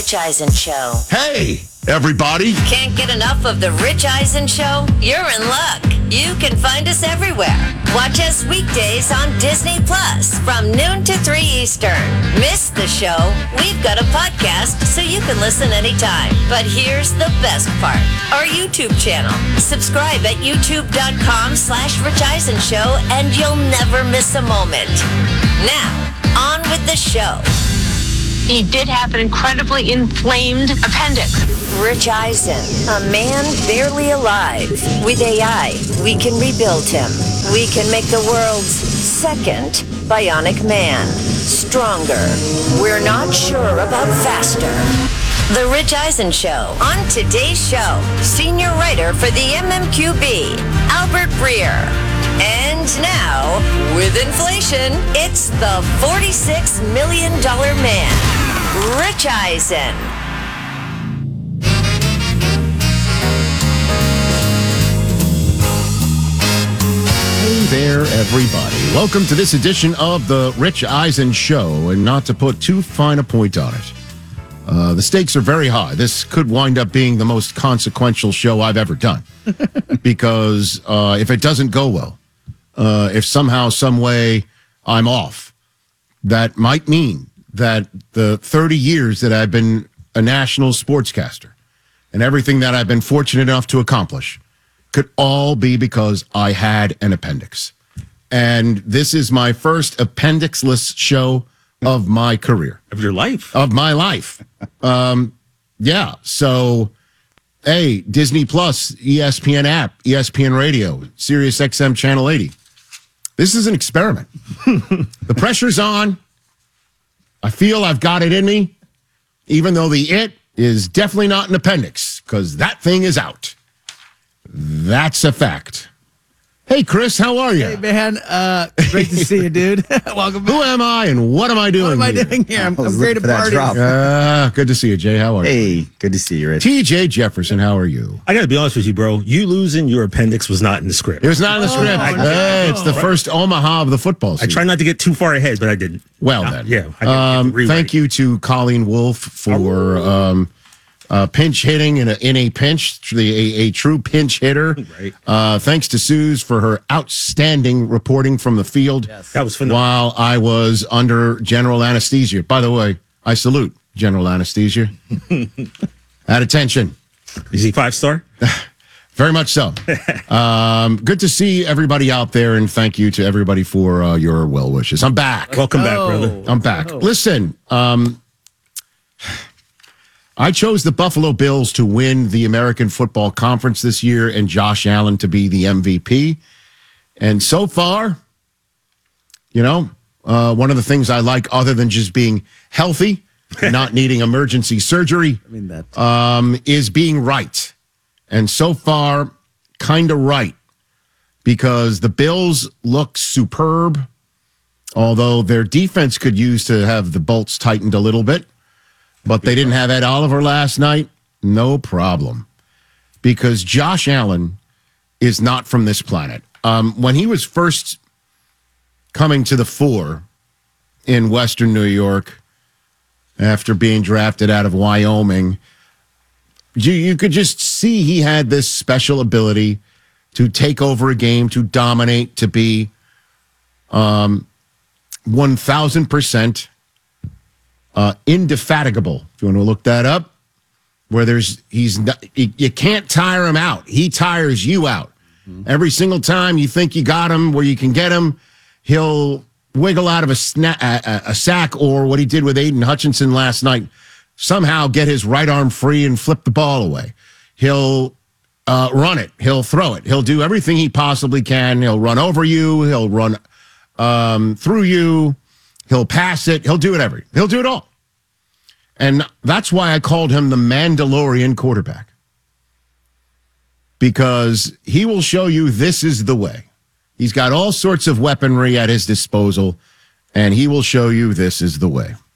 Rich Eisen Show. Hey, everybody. Can't get enough of the Rich Eisen Show? You're in luck. You can find us everywhere. Watch us weekdays on Disney Plus from noon to 3 Eastern. Miss the show? We've got a podcast so you can listen anytime. But here's the best part. Our YouTube channel. Subscribe at youtube.com/Rich Eisen Show and you'll never miss a moment. Now, on with the show. He did have an incredibly inflamed appendix. Rich Eisen, a man barely alive. With AI, we can rebuild him. We can make the world's second bionic man. Stronger. We're not sure about faster. The Rich Eisen Show. On today's show, senior writer for the MMQB, Albert Breer. And now, with inflation, it's the $46 million man, Rich Eisen. Hey there, everybody. Welcome to this edition of the Rich Eisen Show. And not to put too fine a point on it, the stakes are very high. This could wind up being the most consequential show I've ever done. Because if it doesn't go well, if somehow, some way I'm off, that might mean that the 30 years that I've been a national sportscaster and everything that I've been fortunate enough to accomplish could all be because I had an appendix. And this is my first appendixless show of my career. Of your life. Of my life. Yeah. So, hey, Disney Plus, ESPN app, ESPN Radio, Sirius XM Channel 80. This is an experiment. The pressure's on. I feel I've got it in me, even though the it is definitely not an appendix, because that thing is out. That's a fact. Hey, Chris, how are you? Hey, man. Great to see you, dude. Welcome back. Who am I and what am I doing What am I doing here? I'm great at parties. Good to see you, Jay. How are you? Hey, good to see you, Rich. TJ Jefferson, how are you? I got to be honest with you, bro. You losing your appendix was not in the script. It was not in the script. Hey, it's the first Omaha of the football season. I try not to get too far ahead, but I didn't. Well, then. Yeah. I thank you to Colleen Wolfe for pinch hitting in a pinch, a true pinch hitter. Right. Thanks to Suze for her outstanding reporting from the field. Yes. That was phenomenal. While I was under general anesthesia. By the way, I salute general anesthesia. At attention. Is he 5-star? Very much so. Good to see everybody out there, and thank you to everybody for your well wishes. I'm back. Welcome back, brother. I'm back. Listen, I chose the Buffalo Bills to win the American Football Conference this year and Josh Allen to be the MVP. And so far, one of the things I like other than just being healthy, not needing emergency surgery, is being right. And so far, kind of right. Because the Bills look superb, although their defense could use to have the bolts tightened a little bit. But they didn't have Ed Oliver last night. No problem. Because Josh Allen is not from this planet. When he was first coming to the fore in Western New York, after being drafted out of Wyoming, you could just see he had this special ability to take over a game, to dominate, to be 1,000% indefatigable, if you want to look that up, where you can't tire him out. He tires you out. Mm-hmm. Every single time you think you got him where you can get him, he'll wiggle out of a sack, or what he did with Aiden Hutchinson last night, somehow get his right arm free and flip the ball away. He'll run it. He'll throw it. He'll do everything he possibly can. He'll run over you. He'll run through you. He'll pass it. He'll do it He'll do it all. And that's why I called him the Mandalorian quarterback. Because he will show you this is the way. He's got all sorts of weaponry at his disposal, and he will show you this is the way.